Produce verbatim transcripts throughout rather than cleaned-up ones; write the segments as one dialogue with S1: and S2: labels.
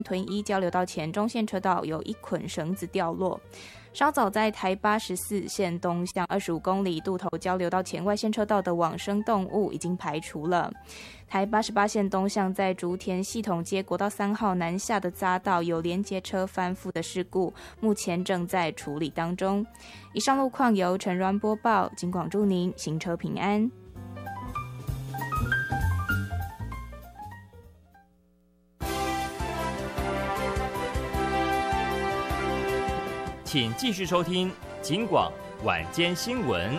S1: 屯一交流道前中线车道有一捆绳子掉落。稍早在台八十四线东向二十五公里渡头交流道前外线车道的往生动物已经排除了。台八十八线东向在竹田系统街国道三号南下的匝道有连接车翻覆的事故，目前正在处理当中。以上路况由陈软播报，警广祝您行车平安。
S2: 请继续收听警广晚间新闻。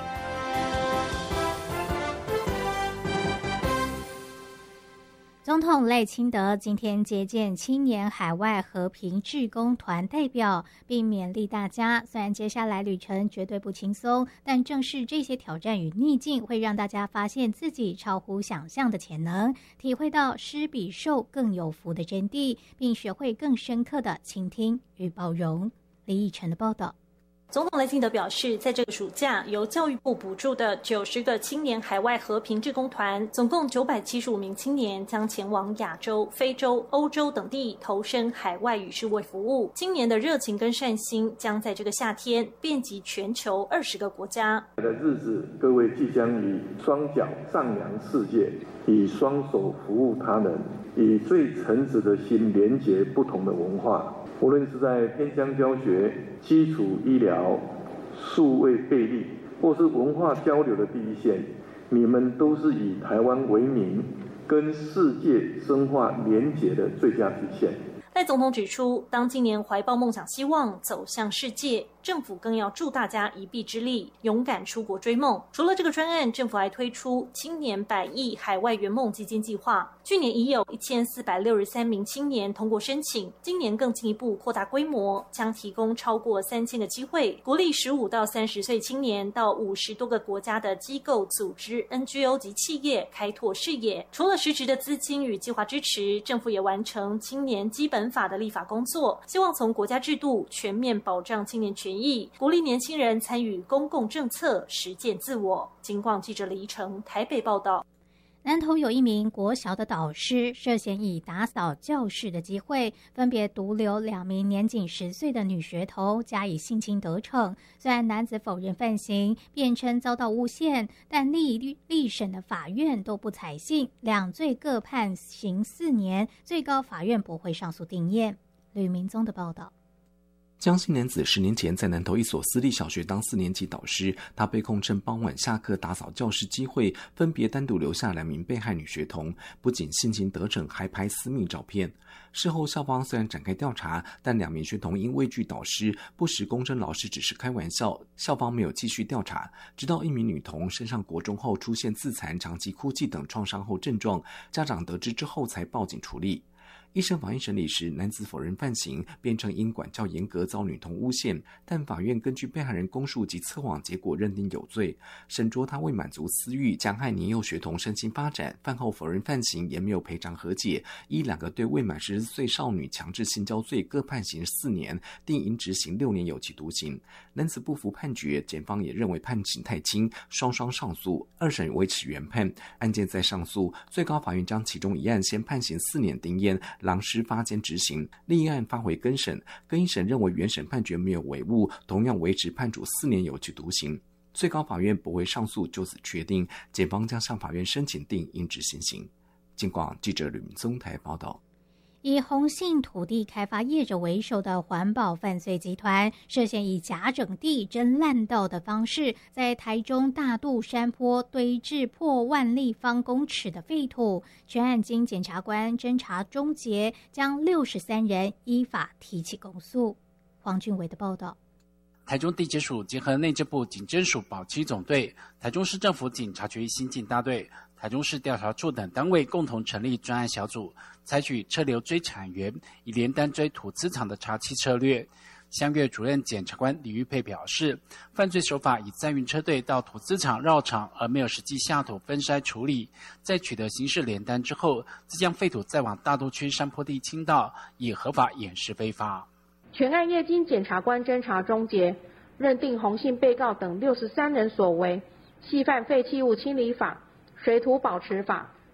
S3: 总统赖清德今天接见青年海外和平志工团代表，并勉励大家，虽然接下来旅程绝对不轻松，但正是这些挑战与逆境会让大家发现自己超乎想象的潜能，体会到施比受更有福的真谛，并学会更深刻的倾听与包容。李义成的报道。
S4: 总统赖清德表示，在这个暑假，由教育部补助的九十个青年海外和平志工团，总共九百七十五名青年将前往亚洲、非洲、欧洲等地投身海外与世卫服务。青年的热情跟善心将在这个夏天遍及全球二十个国家。
S5: 的日子，各位即将以双脚丈量世界，以双手服务他人，以最诚挚的心连结不同的文化。无论是在偏乡教学、基础医疗、数位备力，或是文化交流的第一线，你们都是以台湾为名，跟世界深化连结的最佳体现。
S4: 赖总统指出，当今年怀抱梦想希望走向世界，政府更要助大家一臂之力，勇敢出国追梦。除了这个专案，政府还推出青年百亿海外圆梦基金计划，去年已有一千四百六十三名青年通过申请，今年更进一步扩大规模，将提供超过三千个机会，鼓励十五到三十岁青年到五十多个国家的机构、组织、N G O 及企业开拓视野。除了实质的资金与计划支持，政府也完成青年基本法的立法工作，希望从国家制度全面保障青年权益，鼓励年轻人参与公共政策，实践自我。警广记者李怡成台北报道。
S3: 南投有一名国小的导师涉嫌以打扫教室的机会，分别独留两名年仅十岁的女学童加以性侵得逞。虽然男子否认犯行，辩称遭到诬陷，但历历审的法院都不采信，两罪各判刑四年，最高法院驳回上诉定谳。吕明宗的报道。
S6: 江姓男子十年前在南投一所私立小学当四年级导师，他被控趁傍晚下课打扫教室机会，分别单独留下两名被害女学童，不仅性侵得逞，还拍私密照片。事后校方虽然展开调查，但两名学童因畏惧导师，不时公称老师只是开玩笑，校方没有继续调查。直到一名女童升上国中后出现自残、长期哭泣等创伤后症状，家长得知之后才报警处理。一审法院审理时，男子否认犯行，辩称因管教严格遭女童诬陷，但法院根据被害人供述及测谎结果认定有罪。审酌他为满足私欲，加害年幼学童身心发展，饭后否认犯行，也没有赔偿和解，依两个对未满十四岁少女强制性交罪各判刑四年，定应执行六年有期徒刑。男子不服判决，检方也认为判刑太轻，双双上诉，二审维持原判。案件再上诉，最高法院将其中一案先判刑四年定谳，狼师发监执行，另一案发回更审，更一审认为原审判决没有违误，同样维持判处四年有期徒刑。最高法院驳回上诉，就此确定，检方将向法院申请定应执行刑。警广记者吕明宗台报道。
S3: 以洪姓土地开发业者为首的环保犯罪集团，涉嫌以假整地、真烂道的方式，在台中大肚山坡堆置破万立方公尺的废土。全案经检察官侦查终结，将六十三人依法提起公诉。黄俊伟的报道。
S7: 台中地检署结合内政部警侦署保七总队、台中市政府警察局新警大队、台中市调查处等单位共同成立专案小组，采取车流追产源，以连单追土资厂的查缉策略。相越主任检察官李玉佩表示，犯罪手法以载运车队到土资厂绕场，而没有实际下土分筛处理，在取得刑事连单之后，再将废土再往大肚区山坡地倾倒，以合法掩饰非法。
S8: 全案业经检察官侦查终结，认定洪姓被告等六十三人所为，系犯废弃物清理法、水土保持法、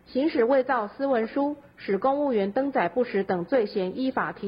S8: 行使伪造私文书、使公务员登载不实等罪嫌，依法提